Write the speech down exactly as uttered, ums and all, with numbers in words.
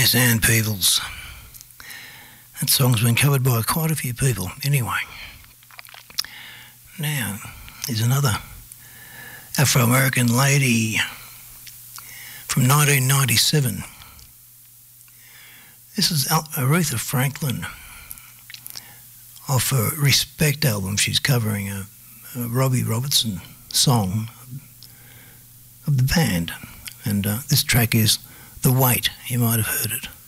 Suzanne Peebles. That song's been covered by quite a few people. Anyway, now here's another Afro-American lady from nineteen ninety-seven. This is Aretha Franklin off her Respect album. She's covering a, a Robbie Robertson song of the band. And uh, this track is The Weight. You might have heard it.